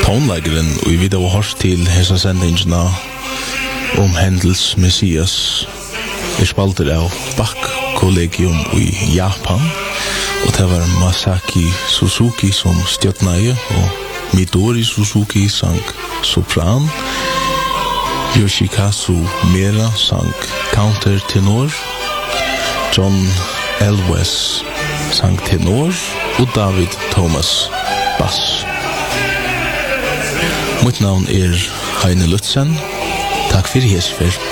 tonleggeren, og vi har hørt til hessa sendingene om Händels Messias spalter av Bach-kollegium i Japan, og det var Masaki Suzuki som stjøtneie, og Midori Suzuki sang sopran, Yoshikazu Mera sang countertenor, John Elwes sang tenor, og David Thomas bass. Mitt navn Heine Lutzen. Takk for hesfer.